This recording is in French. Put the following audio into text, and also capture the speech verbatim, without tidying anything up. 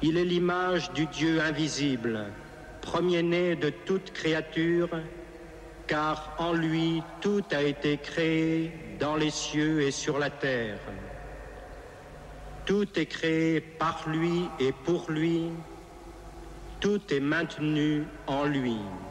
Il est l'image du Dieu invisible, premier-né de toute créature, car en lui tout a été créé dans les cieux et sur la terre. Tout est créé par lui et pour lui, tout est maintenu en lui.